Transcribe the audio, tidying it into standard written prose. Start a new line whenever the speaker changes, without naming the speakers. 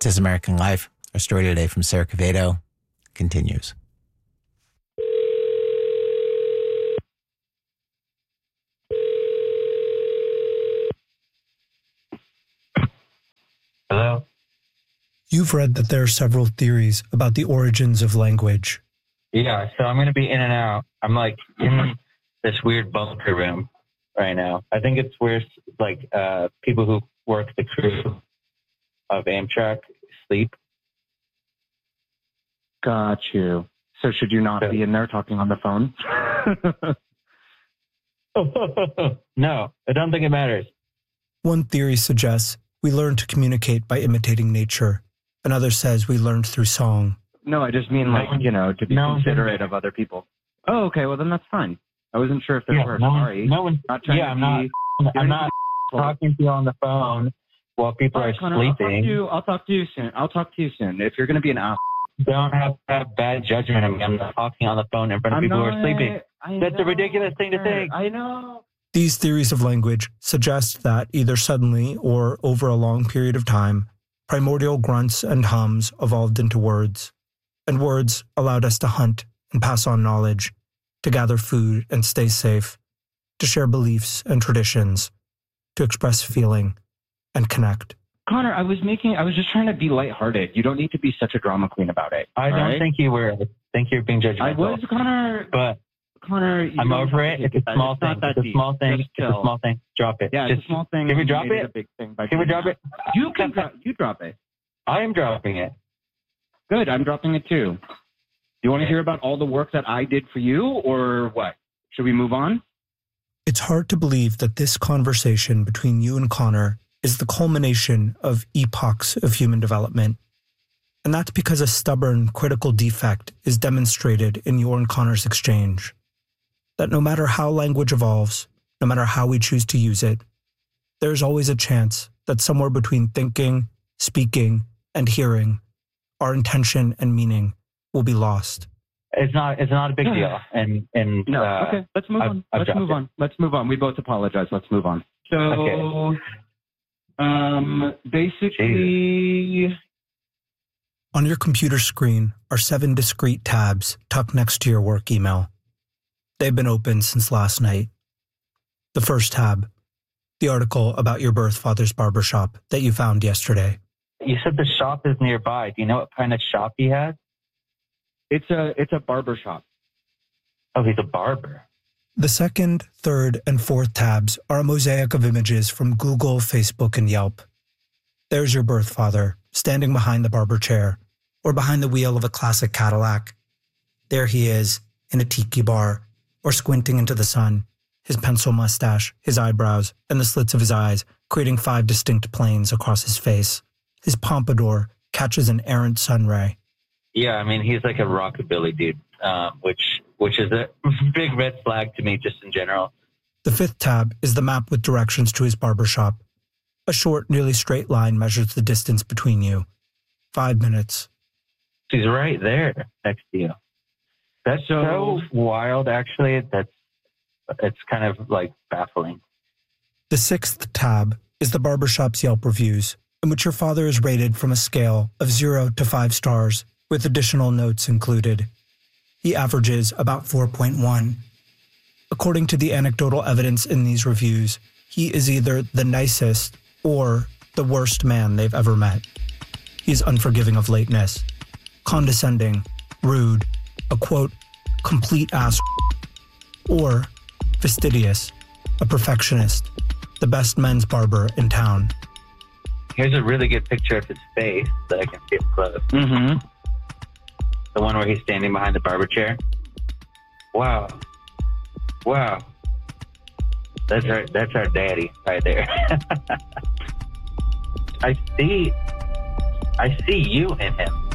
This American Life. Our story today from Sarah Quevedo continues.
Hello?
You've read that there are several theories about the origins of language.
Yeah, so I'm going to be in and out. I'm like in this weird bunker room right now. I think it's where like people who work the crew of Amtrak sleep.
Got you. So should you not be in there talking on the phone?
No, I don't think it matters.
One theory suggests we learn to communicate by imitating nature. Another says we learned through song.
No, I just mean like, to be considerate of other people. Oh, okay. Well, then that's fine. I wasn't sure if there were. Sorry.
I'm not talking to you on the phone while people are sleeping.
I'll talk to you soon. If you're going to be an ass.
Don't have to have bad judgment of me. I'm not talking on the phone in front of people who are sleeping. That's a ridiculous thing to think.
I know.
These theories of language suggest that either suddenly or over a long period of time, primordial grunts and hums evolved into words, and words allowed us to hunt and pass on knowledge, to gather food and stay safe, to share beliefs and traditions, to express feeling and connect.
Connor, I was just trying to be lighthearted. You don't need to be such a drama queen about it.
I don't think you were. I think you're being judgmental.
I was, Connor.
But
Connor,
I'm over it. It's a small thing. It's a small thing. It's a small thing. Drop it.
Yeah, it's a small thing.
Can we drop it?
A big thing
Can we drop it?
You drop it.
I am dropping it.
Good. I'm dropping it too. Do you want to hear about all the work that I did for you, or what? Should we move on?
It's hard to believe that this conversation between you and Connor is the culmination of epochs of human development. And that's because a stubborn, critical defect is demonstrated in your and Connor's exchange. That no matter how language evolves, no matter how we choose to use it, there's always a chance that somewhere between thinking, speaking, and hearing, our intention and meaning will be lost.
It's not a big deal.
Okay, let's move on. Let's move on. We both apologize. Let's move on. So,
okay.
Basically,
on your computer screen are 7 discrete tabs tucked next to your work email. They've been open since last night. The first tab, the article about your birth father's barbershop that you found yesterday.
You said the shop is nearby. Do you know what kind of shop he had?
It's a barbershop.
Oh, he's a barber.
The second, third, and fourth tabs are a mosaic of images from Google, Facebook, and Yelp. There's your birth father, standing behind the barber chair, or behind the wheel of a classic Cadillac. There he is, in a tiki bar, or squinting into the sun, his pencil mustache, his eyebrows, and the slits of his eyes creating 5 distinct planes across his face. His pompadour catches an errant sun ray.
Yeah, I mean, he's like a rockabilly dude, which is a big red flag to me just in general.
The fifth tab is the map with directions to his barbershop. A short, nearly straight line measures the distance between you. 5 minutes.
He's right there next to you. That's so wild, actually. It's kind of like baffling.
The sixth tab is the barbershop's Yelp reviews, in which your father is rated from a scale of 0 to 5 stars, with additional notes included. He averages about 4.1. According to the anecdotal evidence in these reviews, he is either the nicest or the worst man they've ever met. He's unforgiving of lateness, condescending, rude, a quote, complete ass, or fastidious, a perfectionist, the best men's barber in town.
Here's a really good picture of his face that I can see up close.
Mm-hmm.
The one where he's standing behind the barber chair. Wow. That's our daddy right there. I see you in him.